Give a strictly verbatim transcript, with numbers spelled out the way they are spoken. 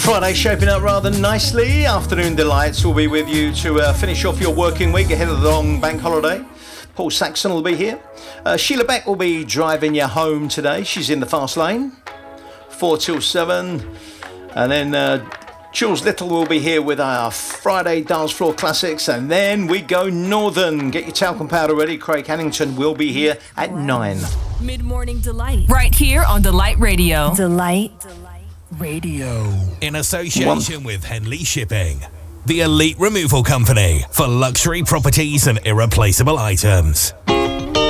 Friday shaping up rather nicely. Afternoon Delights will be with you to uh, finish off your working week ahead of the long bank holiday. Paul Saxon will be here. Uh, Sheila Beck will be driving you home today. She's in the fast lane. Four till seven. And then uh, Jules Little will be here with our Friday Dance Floor Classics. And then we go northern. Get your talcum powder ready. Craig Hannington will be here at nine. Mid-morning Delight. Right here on Delight Radio. Delight. Radio. In association with Henley Shipping, the elite removal company for luxury properties and irreplaceable items.